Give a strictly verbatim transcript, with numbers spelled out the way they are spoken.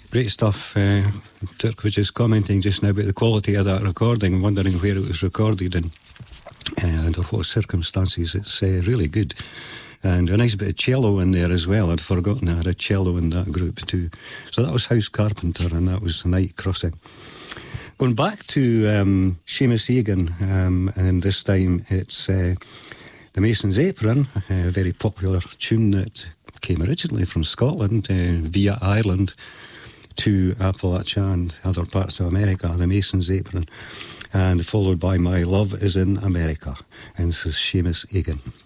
Great stuff. Uh, Dirk was just commenting just now about the quality of that recording and wondering where it was recorded and uh, under what circumstances. It's uh, really good. And a nice bit of cello in there as well. I'd forgotten I had a cello in that group too. So that was House Carpenter, and that was Night Crossing. Going back to um, Seamus Egan, um, and this time it's uh, The Mason's Apron, a very popular tune that came originally from Scotland uh, via Ireland to Appalachia and other parts of America, The Mason's Apron, and followed by My Love is in America. And this is Seamus Egan.